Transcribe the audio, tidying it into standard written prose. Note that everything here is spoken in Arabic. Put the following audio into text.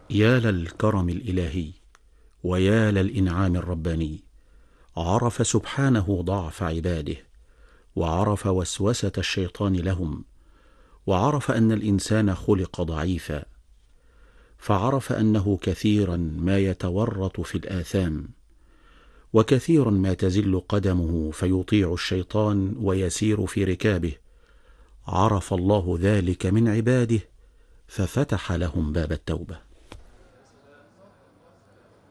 يا للكرم الإلهي، ويا للإنعام الرباني. عرف سبحانه ضعف عباده، وعرف وسوسة الشيطان لهم، وعرف أن الإنسان خلق ضعيفا، فعرف أنه كثيرا ما يتورط في الآثام، وكثيرا ما تزل قدمه فيطيع الشيطان ويسير في ركابه. عرف الله ذلك من عباده، ففتح لهم باب التوبة.